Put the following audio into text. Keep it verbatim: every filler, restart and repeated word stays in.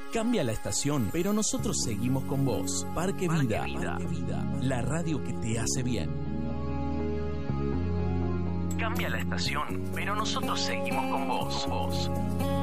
Cambia la estación, pero nosotros seguimos con vos. Parque Vida, Parque Vida, la radio que te hace bien. Cambia la estación, pero nosotros seguimos con vos. vos.